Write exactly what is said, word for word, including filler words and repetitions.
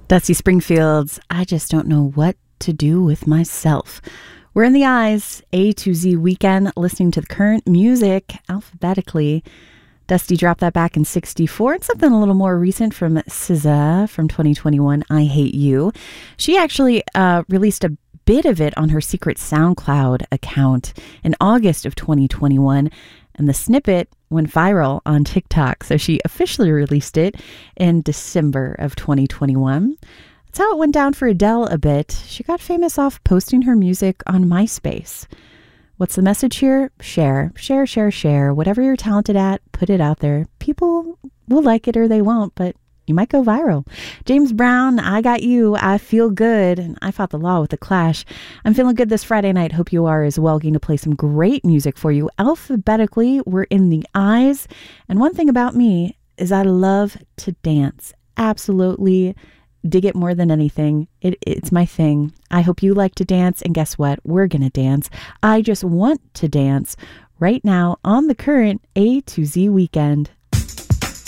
Dusty Springfield's I Just Don't Know What to Do with Myself. We're in the Eyes, A to Z weekend, listening to the current music alphabetically. Dusty dropped that back in sixty-four. And something a little more recent from S Z A from twenty twenty-one, I Hate You. She actually uh, released a bit of it on her secret SoundCloud account in August of twenty twenty-one. And the snippet went viral on TikTok. So she officially released it in December of twenty twenty-one. That's how it went down for Adele a bit. She got famous off posting her music on MySpace. What's the message here? Share, share, share, share. Whatever you're talented at, put it out there. People will like it or they won't, but you might go viral. James Brown, I Got You, I Feel Good, and I Fought the Law with The Clash. I'm feeling good this Friday night. Hope you are as well. Going to play some great music for you. Alphabetically, we're in the Eyes. And one thing about me is I love to dance. Absolutely dig it more than anything. It, it's my thing. I hope you like to dance. And guess what? We're going to dance. I just want to dance right now on the current A to Z weekend.